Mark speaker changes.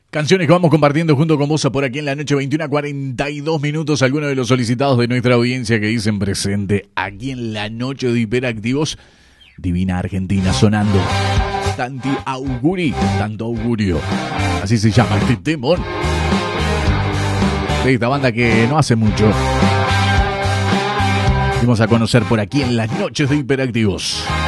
Speaker 1: Canciones que vamos compartiendo junto con vos por aquí en la noche, 21:42. Algunos de los solicitados de nuestra audiencia que dicen presente aquí en la noche de Hiperactivos. Divina Argentina sonando. Tanto augurio. Así se llama este temón. De esta banda que no hace mucho dimos a conocer por aquí en las noches de Hiperactivos.